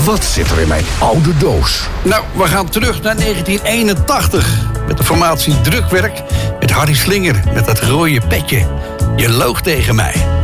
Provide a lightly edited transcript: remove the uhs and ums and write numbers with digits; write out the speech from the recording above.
Wat zit er in mijn oude doos? Nou, we gaan terug naar 1981. Met de formatie Drukwerk. Met Harry Slinger met dat rode petje. Je loog tegen mij.